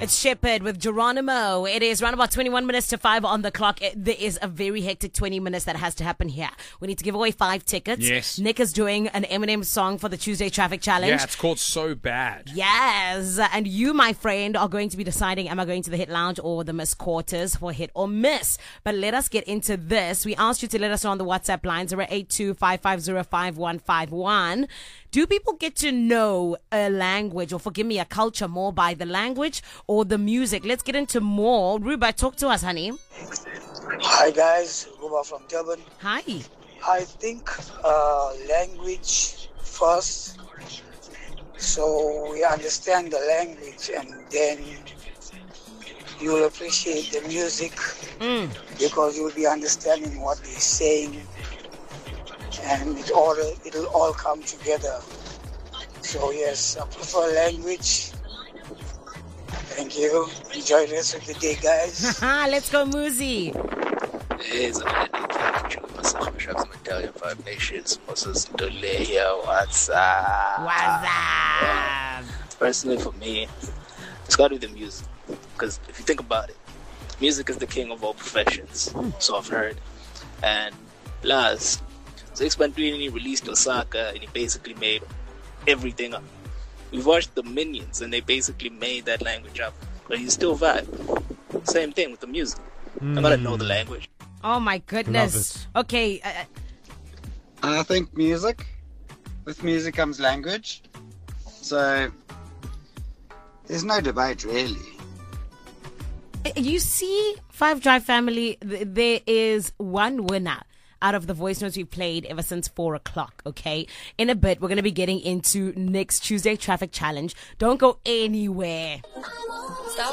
It's Shepherd with Geronimo. It is around about 21 minutes to 5 on the clock. There is a very hectic 20 minutes that has to happen here. We need to give away 5 tickets. Yes. Nick is doing an Eminem song for the Tuesday Traffic Challenge. Yeah, it's called So Bad. Yes. And you, my friend, are going to be deciding, am I going to the Hit Lounge or the Miss Quarters for Hit or Miss? But let us get into this. We asked you to let us know on the WhatsApp line, 082-550-5151. Do people get to know a language, or forgive me, a culture more by the language or the music? Let's get into more. Ruba, talk to us, honey. Hi guys, Ruba from Durban. Hi. I think language first, so we understand the language and then you'll appreciate the music because you'll be understanding what they're saying and it'll all come together. So yes, I prefer language. Thank you. Enjoy the rest of the day, guys. Let's go, Muzi. Hey, some Italian Five Nations. Moses Doleya, what's up? What's up? Personally, for me, it's got to be the music. Because if you think about it, music is the king of all professions. So I've heard. And plus, Six Bandrini released Osaka and he basically made everything up. We've watched the Minions and they basically made that language up. But you still vibe. Same thing with the music. I gotta know the language. Oh my goodness. Okay. I think music. With music comes language. So there's no debate really. You see, Five Drive family, there is one winner out of the voice notes we've played ever since 4 o'clock, okay? In a bit, we're going to be getting into next Tuesday Traffic Challenge. Don't go anywhere.